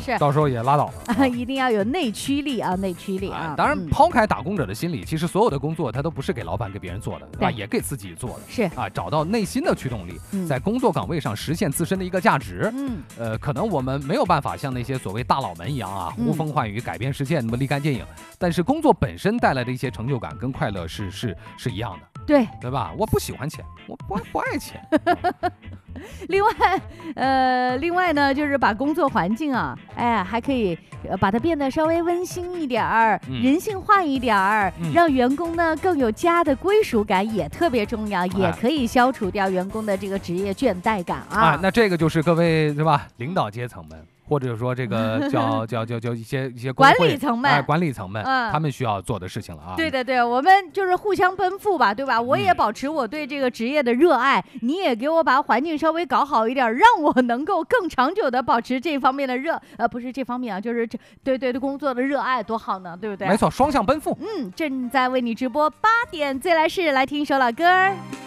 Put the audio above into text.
是， 到时候也拉倒了。 一定要有内驱力啊，内驱力啊。 当然，抛开打工者的心理，其实所有的工作它都不是给老板给别人做的，对吧？也给自己做的。 是啊，找到内心的驱动力，在工作岗位上实现自身的一个价值。可能我们没有办法像那些所谓大佬们一样啊，呼风唤雨、改变世界，那么立竿见影。但是工作本身带来的一些成就感跟快乐是一样的。对吧？我不喜欢钱，我不爱钱。 另外呢，就是把工作环境啊，还可以把它变得稍微温馨一点儿，人性化一点儿，让员工呢更有家的归属感，也特别重要，也可以消除掉员工的这个职业倦怠感啊。 那这个就是各位对吧，领导阶层们。或者说这个叫一些管理层们， 管理层们，他们需要做的事情了啊。 对，我们就是互相奔赴吧，对吧？我也保持我对这个职业的热爱，你也给我把环境稍微搞好一点，让我能够更长久的保持这方面的不是这方面啊，就是对工作的热爱，多好呢，对不对？ 没错，双向奔赴。 正在为你直播8点最来事，来听一首老歌。